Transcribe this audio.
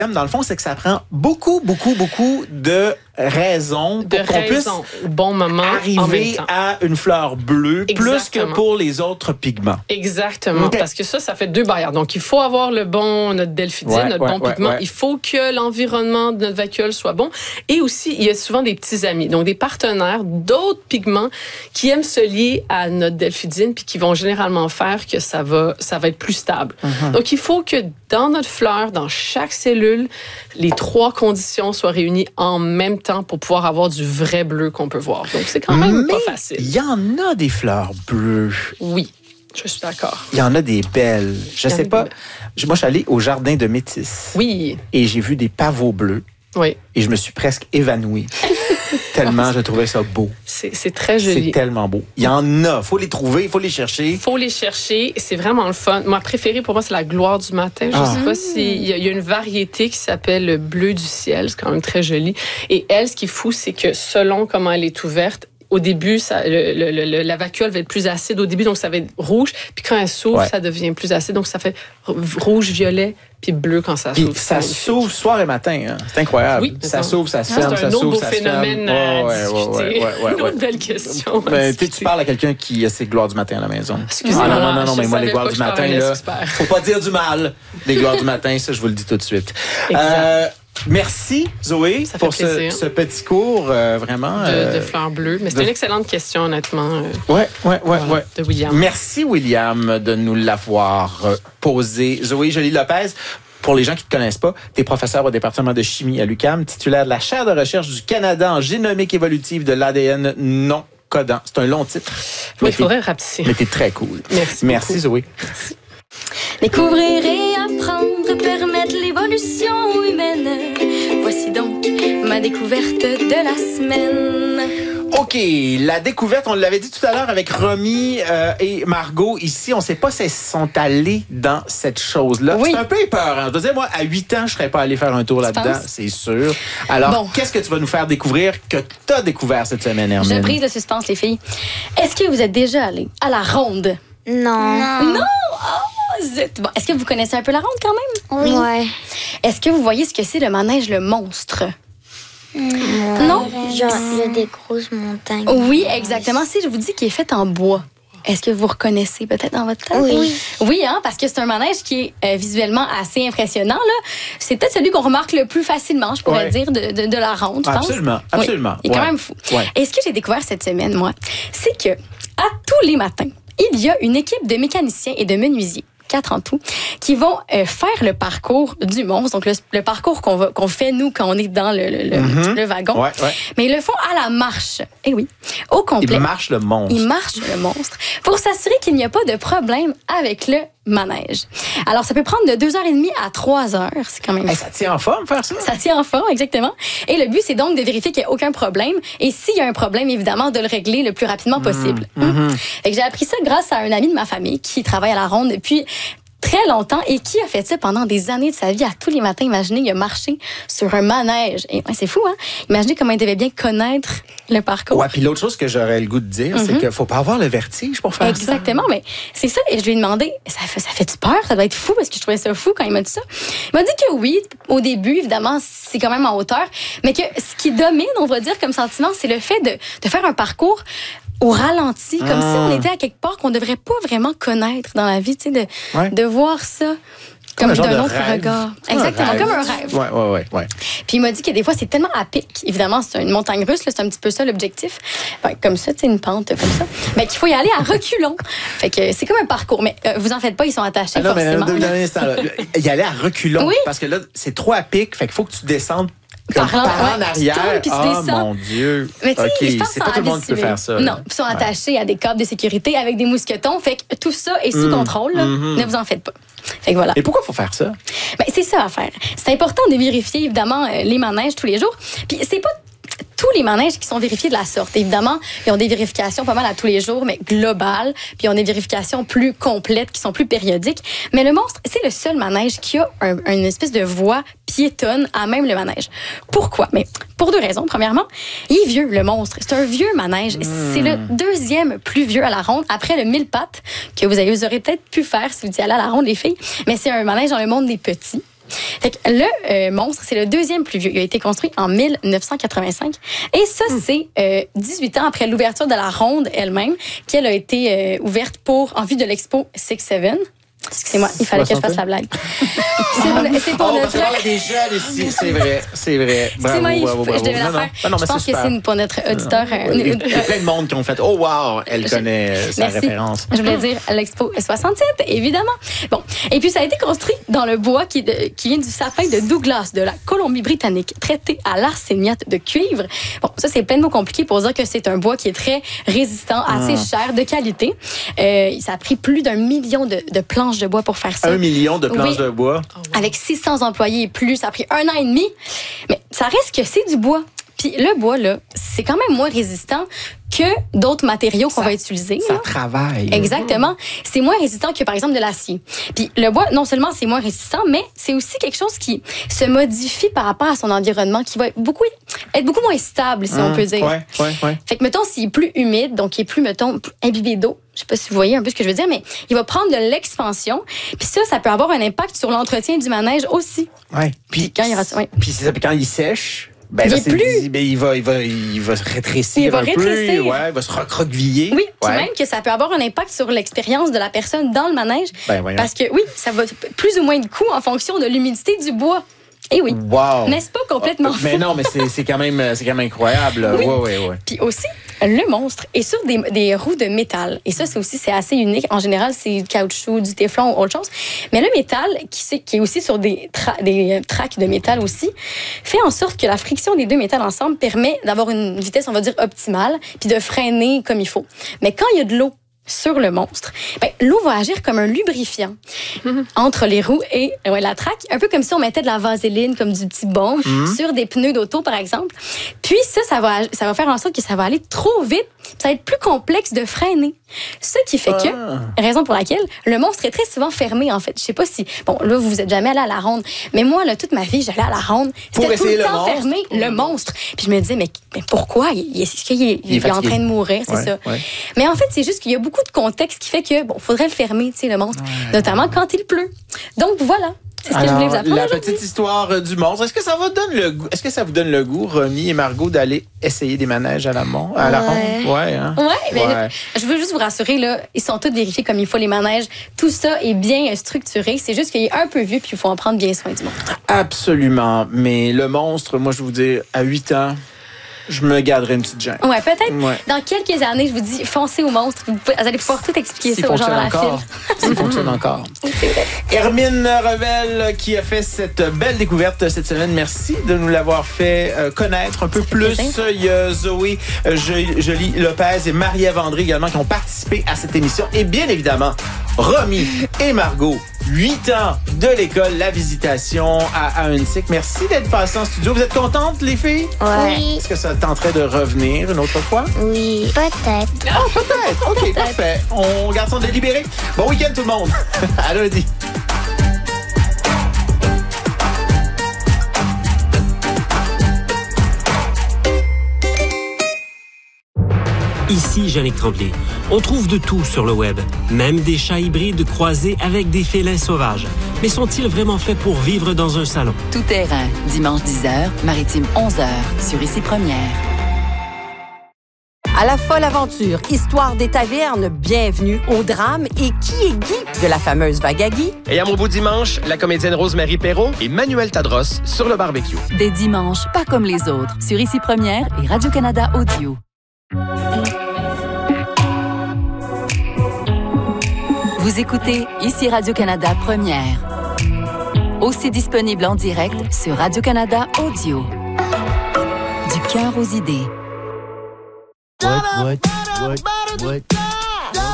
dans le fond, c'est que ça prend beaucoup de raisons pour qu'on puisse au bon moment, arriver à une fleur bleue. Exactement. Plus que pour les autres pigments. Exactement, Okay. parce que ça fait 2 barrières. Donc, il faut avoir notre delphidine, notre bon pigment. Ouais. Il faut que l'environnement de notre vacuole soit bon. Et aussi, il y a souvent des petits amis, donc des partenaires d'autres pigments qui aiment se lier à notre delphidine puis qui vont généralement faire que ça va être plus stable. Mm-hmm. Donc, il faut que dans notre fleur, dans chaque cellule, les 3 conditions soient réunies en même temps pour pouvoir avoir du vrai bleu qu'on peut voir. Donc, c'est quand même pas facile. Il y en a des fleurs bleues. Oui, je suis d'accord. Il y en a des belles. Je sais pas. Moi, je suis allée au jardin de Métis. Oui. Et j'ai vu des pavots bleus. Oui. Et je me suis presque évanouie. Tellement je trouvais ça beau. C'est très joli. C'est tellement beau. Il y en a. Il faut les trouver, il faut les chercher. Il faut les chercher. C'est vraiment le fun. Ma préférée, pour moi, c'est la gloire du matin. Je ne sais pas s'il y a une variété qui s'appelle le bleu du ciel. C'est quand même très joli. Et elle, ce qui est fou, c'est que selon comment elle est ouverte, au début, la vacuole va être plus acide au début, donc ça va être rouge. Puis quand elle s'ouvre, ça devient plus acide. Donc ça fait rouge, violet, puis bleu quand ça s'ouvre. Puis ça s'ouvre soir et matin. Hein. C'est incroyable. Oui, ça s'ouvre, ça se ferme, ça s'ouvre, ça se ferme. C'est un autre beau phénomène à discuter. Une autre belle question. Tu parles à quelqu'un qui a ses gloires du matin à la maison. Excusez-moi. Non, mais moi, les gloires du matin, là, faut pas dire du mal. Les gloires du matin, ça, je vous le dis tout de suite. Merci, Zoé, pour ce petit cours, vraiment. De fleurs bleues. Mais c'est une excellente question, honnêtement. Ouais. De William. Merci, William, de nous l'avoir posé. Zoé Joly-Lopez, pour les gens qui ne te connaissent pas, tu es professeur au département de chimie à l'UQAM, titulaire de la chaire de recherche du Canada en génomique évolutive de l'ADN non codant. C'est un long titre. Oui, il faudrait rapetisser. Mais tu es très cool. Merci Zoé. Merci. Découvrir et apprendre, permettre l'évolution humaine. Voici donc ma découverte de la semaine. OK, la découverte, on l'avait dit tout à l'heure avec Romy et Margot. Ici, on ne sait pas si elles sont allées dans cette chose-là. Oui. C'est un peu épeurant. Je dois dire, moi, à 8 ans, je ne serais pas allé faire un tour là-dedans, c'est sûr. Alors, qu'est-ce que tu vas nous faire découvrir que tu as découvert cette semaine, Hermine? Je brise le suspense, les filles. Est-ce que vous êtes déjà allées à la ronde? Non. Oh, zut. Bon, est-ce que vous connaissez un peu la ronde quand même? Oui. Ouais. Est-ce que vous voyez ce que c'est le manège le monstre? Non. Genre, il y a des grosses montagnes. Oui, exactement. Si je vous dis qu'il est fait en bois, est-ce que vous reconnaissez peut-être dans votre tête? Oui. Oui, hein, parce que c'est un manège qui est visuellement assez impressionnant. Là. C'est peut-être celui qu'on remarque le plus facilement, je pourrais dire, de la ronde, je pense. Absolument. Il est quand même fou. Ouais. Et ce que j'ai découvert cette semaine, moi, c'est que à tous les matins, il y a une équipe de mécaniciens et de menuisiers, 4 en tout, qui vont faire le parcours du monstre. Donc, le parcours qu'on fait, nous, quand on est dans le wagon. Ouais. Mais ils le font à la marche. Eh oui, au complet. Ils marchent le monstre. Ils marchent le monstre pour s'assurer qu'il n'y a pas de problème avec le manège. Alors, ça peut prendre de 2h30 à 3h. C'est quand même... Ça tient en forme, faire ça? Ça tient en forme, exactement. Et le but, c'est donc de vérifier qu'il n'y a aucun problème. Et s'il y a un problème, évidemment, de le régler le plus rapidement possible. Fait que j'ai appris ça grâce à un ami de ma famille qui travaille à la ronde depuis très longtemps et qui a fait ça pendant des années de sa vie. À tous les matins, imaginez, il a marché sur un manège. Et c'est fou, hein? Imaginez comment il devait bien connaître le parcours. Ouais, puis l'autre chose que j'aurais le goût de dire, c'est qu'il faut pas avoir le vertige pour faire ça. Exactement, mais c'est ça. Et je lui ai demandé, ça fait-tu peur? Ça doit être fou, parce que je trouvais ça fou quand il m'a dit ça. Il m'a dit que oui, au début, évidemment, c'est quand même en hauteur, mais que ce qui domine, on va dire, comme sentiment, c'est le fait de faire un parcours au ralenti, comme si on était à quelque part qu'on ne devrait pas vraiment connaître dans la vie, tu sais, de voir ça comme d'un autre regard. Exactement, comme un rêve. Ouais. Puis il m'a dit que des fois, c'est tellement à pic. Évidemment, c'est une montagne russe, là, c'est un petit peu ça l'objectif. Enfin, comme ça, tu sais, une pente comme ça. Mais qu'il faut y aller à reculons. Fait que c'est comme un parcours. Mais vous en faites pas, ils sont attachés forcément. Mais un instant, là. Y aller à reculons. Oui. Parce que là, c'est trop à pic. Fait qu'il faut que tu descendes par en arrière. Oh mon Dieu. Mais tu sais, je pense c'est pas tout le monde qui peut faire ça. Non, ils sont attachés à des câbles de sécurité avec des mousquetons. Fait que tout ça est sous contrôle. Là. Ne vous en faites pas. Fait que voilà. Et pourquoi il faut faire ça? Ben, c'est ça à faire. C'est important de vérifier, évidemment, les manèges tous les jours. Puis c'est pas tous les manèges qui sont vérifiés de la sorte. Évidemment, ils ont des vérifications pas mal à tous les jours, mais globales. Puis ils ont des vérifications plus complètes, qui sont plus périodiques. Mais le monstre, c'est le seul manège qui a une espèce de voie piétonne à même le manège. Pourquoi? Mais pour 2 raisons. Premièrement, il est vieux, le monstre. C'est un vieux manège. C'est le 2e plus vieux à la ronde, après le 1000 pattes, que vous aurez peut-être pu faire si vous y allez à la ronde, les filles. Mais c'est un manège dans le monde des petits. Fait que le monstre, c'est le deuxième plus vieux. Il a été construit en 1985. Et ça, c'est 18 ans après l'ouverture de la ronde elle-même, qu'elle a été ouverte en vue de l'Expo 6-7. Excusez-moi, il fallait que je fasse la blague. C'est pour notre... C'est vrai. Bravo, je devais la faire. Je pense que c'est pour notre auditeur. Il y a plein de monde qui ont fait « Oh wow, elle connaît sa référence. » Je voulais dire l'Expo 67, évidemment. Bon, et puis ça a été construit dans le bois qui vient du sapin de Douglas, de la Colombie-Britannique, traité à l'arséniate de cuivre. Bon, ça, c'est plein de mots compliqués pour dire que c'est un bois qui est très résistant, assez cher, de qualité. Ça a pris plus d'1 million de planches de bois pour faire ça. 1 million de planches de bois. Avec 600 employés et plus. Ça a pris 1 an et demi. Mais ça reste que c'est du bois. Puis le bois, là, c'est quand même moins résistant que d'autres matériaux qu'on va utiliser. Ça travaille. Exactement. C'est moins résistant que, par exemple, de l'acier. Puis le bois, non seulement c'est moins résistant, mais c'est aussi quelque chose qui se modifie par rapport à son environnement, qui va être beaucoup moins stable, si on peut dire. Ouais. Fait que, mettons, s'il est plus humide, donc il est plus, mettons, imbibé d'eau, je sais pas si vous voyez un peu ce que je veux dire, mais il va prendre de l'expansion. Puis ça peut avoir un impact sur l'entretien du manège aussi. Ouais. Puis quand il sèche, il va se rétrécir un peu, il va se recroqueviller. Oui, puis même que ça peut avoir un impact sur l'expérience de la personne dans le manège. Parce que oui, ça va plus ou moins de coût en fonction de l'humidité du bois. Eh oui. Wow. N'est-ce pas complètement fou? Mais non, mais c'est quand même incroyable. Oui. Puis aussi, le monstre est sur des roues de métal. Et ça, c'est assez unique. En général, c'est du caoutchouc, du téflon ou autre chose. Mais le métal, qui est aussi sur des tracks de métal aussi, fait en sorte que la friction des deux métals ensemble permet d'avoir une vitesse, on va dire, optimale, puis de freiner comme il faut. Mais quand il y a de l'eau sur le monstre, l'eau va agir comme un lubrifiant entre les roues et la traque, un peu comme si on mettait de la vaseline, comme du petit baume, sur des pneus d'auto, par exemple. Puis ça va faire en sorte que ça va aller trop vite, ça va être plus complexe de freiner. Ce qui fait que, raison pour laquelle, le monstre est très souvent fermé, en fait. Je sais pas si, là, vous êtes jamais allé à la ronde, mais moi, là, toute ma vie, j'allais à la ronde. C'était tout le temps fermé, le monstre. Puis je me disais, mais pourquoi? Est-ce qu'il est en train de mourir? C'est ça. Ouais. Mais en fait, c'est juste qu'il y a beaucoup de contexte qui fait que, faudrait le fermer, tu sais, le monstre. Notamment quand il pleut. Donc, voilà. C'est ce que je voulais vous apprendre. La petite histoire du monstre. Est-ce que ça vous donne le goût, Romy et Margot, d'aller essayer des manèges à la ronde? Ouais, mais je veux juste vous rassurer, là, ils sont tous vérifiés comme il faut, les manèges. Tout ça est bien structuré. C'est juste qu'il est un peu vieux puis il faut en prendre bien soin du monstre. Absolument. Mais le monstre, moi, je vais vous dire, à 8 ans, je me garderai une petite gêne. Ouais, peut-être. Ouais. Dans quelques années, je vous dis, foncez au monstre. Vous allez pouvoir tout expliquer ça aux gens dans la file. S'il fonctionne encore. C'est vrai. Hermine Revel qui a fait cette belle découverte cette semaine. Merci de nous l'avoir fait connaître un peu plus. Il y a Zoé Joly Lopez et Marie-Ève André également qui ont participé à cette émission. Et bien évidemment, Romy et Margot. 8 ans de l'école La Visitation à UNSIC. Merci d'être passées en studio. Vous êtes contentes, les filles? Oui. Est-ce que ça tenterait de revenir une autre fois? Oui, peut-être. Peut-être. OK, parfait. On garde ça délibéré. Bon week-end, tout le monde. À lundi. Ici Jannick Tremblay. On trouve de tout sur le web, même des chats hybrides croisés avec des félins sauvages. Mais sont-ils vraiment faits pour vivre dans un salon? Tout terrain, dimanche 10h, Maritime 11h, sur Ici Première. À la folle aventure, histoire des tavernes, bienvenue au drame et qui est Guy de la fameuse vague à Guy. Et à mon beau dimanche, la comédienne Rosemary Perrault et Manuel Tadros sur le barbecue. Des dimanches pas comme les autres, sur Ici Première et Radio-Canada Audio. Vous écoutez Ici Radio-Canada Première. Aussi disponible en direct sur Radio-Canada Audio. Du cœur aux idées. What?